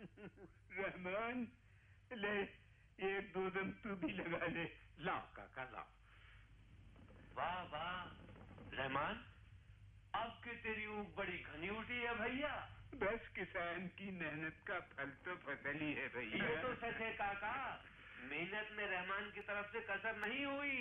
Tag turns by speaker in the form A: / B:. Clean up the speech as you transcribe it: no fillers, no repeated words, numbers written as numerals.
A: रहमान, ले एक दो दम तू भी लगा ले।
B: लाओ काका लाओ। वाह वाह रहमान, अब के तेरी ऊँख बड़ी घनी उठी है भैया।
A: बस किसान की मेहनत का फल तो फसल ही है भैया।
B: ये तो सच है काका, मेहनत में रहमान की तरफ से कसर नहीं हुई।